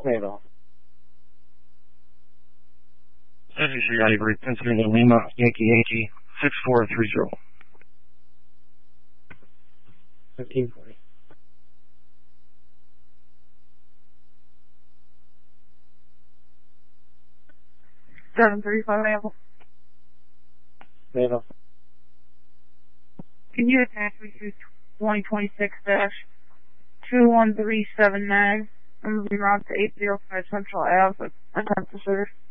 Naval. 73 Ivory, Pennsylvania Lima, Yankee, 6430. 1540. Naval. Naval. Can you attach me to 2026-21379? I'm moving around to 805 Central Ave, attempt to serve.